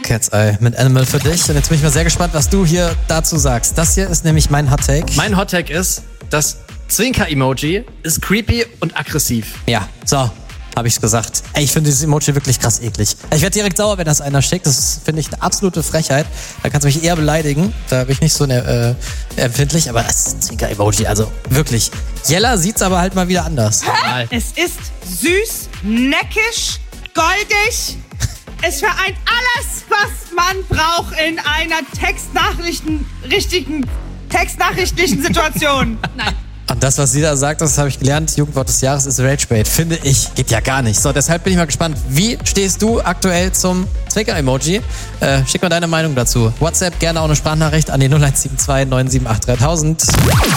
Cat's Eye mit Animal für dich. Und jetzt bin ich mal sehr gespannt, was du hier dazu sagst. Das hier ist nämlich mein Hot Take. Mein Hot Take ist, das Zwinker-Emoji ist creepy und aggressiv. Ja, so, habe ich's gesagt. Ey, ich finde dieses Emoji wirklich krass eklig. Ich werde direkt sauer, wenn das einer schickt. Das finde ich eine absolute Frechheit. Da kannst du mich eher beleidigen. Da bin ich nicht so empfindlich. Aber das ist ein Zwinker-Emoji, also wirklich. Jella sieht's aber halt mal wieder anders. Es ist süß, neckisch, goldig. Es vereint alles, was man braucht in einer textnachrichtlichen Situation. Nein. Und das, was sie da sagt, das habe ich gelernt, Jugendwort des Jahres ist Ragebait. Finde ich, geht ja gar nicht. So, deshalb bin ich mal gespannt, wie stehst du aktuell zum Zwinker-Emoji? Schick mal deine Meinung dazu. WhatsApp, gerne auch eine Sprachnachricht an die 0172 978 3000.